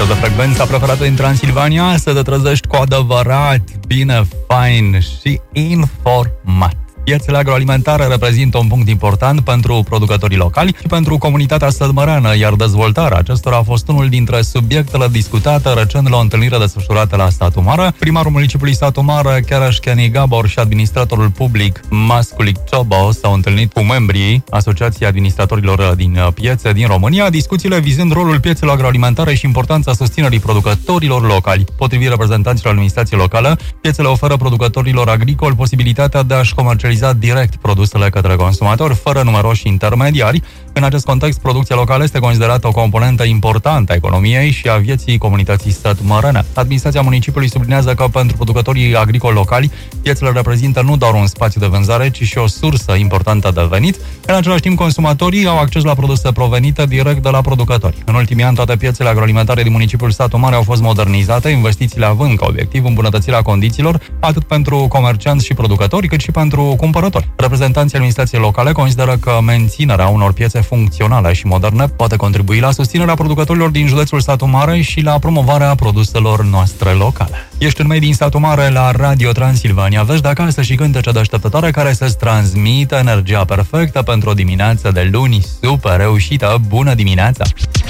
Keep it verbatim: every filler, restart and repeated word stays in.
de frecvența preferată din Transilvania, să te trezești cu adevărat bine, fain și informat. Piețele agroalimentare reprezintă un punct important pentru producătorii locali și pentru comunitatea sălmăreană, iar dezvoltarea acestora a fost unul dintre subiectele discutate recent la o întâlnire desfășurată la Satu Mare. Primarul municipiului Satu Mare, Kereș Kenny Gabor, și administratorul public Masculic Ciobo s-au întâlnit cu membrii Asociației Administratorilor din Piețe din România, discuțiile vizând rolul piețelor agroalimentare și importanța susținerii producătorilor locali. Potrivit reprezentanților administrației locale, piețele oferă producătorilor agricoli posibilitatea de a-și comercializa direct produsele către consumatori, fără numeroși intermediari. În acest context, producția locală este considerată o componentă importantă a economiei și a vieții comunității sătmărene. Administrația municipiului sublinează că pentru producătorii agricoli locali, piețele reprezintă nu doar un spațiu de vânzare, ci și o sursă importantă de venit. În același timp, consumatorii au acces la produse provenite direct de la producători. În ultimii ani, toate piețele agroalimentare din municipiul Satu Mare au fost modernizate, investițiile având ca obiectiv îmbunătățirea condițiilor atât pentru comercianți și producători, cât și pentru cumpărători. Reprezentanții administrației locale consideră că menținerea unor piețe funcționale și moderne poate contribui la susținerea producătorilor din județul Satu Mare și la promovarea produselor noastre locale. Ești în mei din Satu Mare la Radio Transilvania. Vești de acasă și cântece de așteptătoare care să-ți transmită energia perfectă pentru o dimineață de luni super reușită. Bună dimineața!